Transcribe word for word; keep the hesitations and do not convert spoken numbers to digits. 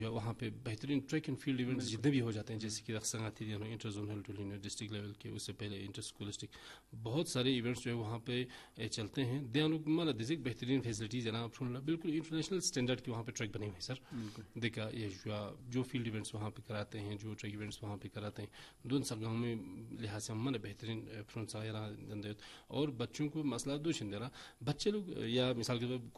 वहाँ पे बेहतरीन ट्रैक एंड फील्ड इवेंट्स जितने भी हो जाते हैं, जैसे कि रक्संगाती inter zonal tournament district level के, उससे पहले इंटर स्कूलिस्टिक, बहुत सारे इवेंट्स जो है वहाँ पे चलते हैं। दयानुक माना दिजिक बेहतरीन फैसिलिटीज जनाब सुन बिल्कुल इंटरनेशनल स्टैंडर्ड के वहाँ पे ट्रैक बने हुए हैं सर। देखा ये जो फील्ड इवेंट्स वहाँ पे कराते हैं, जो ट्रैक इवेंट्स वहाँ पे कराते हैं, दोनों सब गाँव में लिहाज से मन बेहतरीन फ्रंट और बच्चों को मसला दो छिंदेरा बच्चे लोग या मिसाल के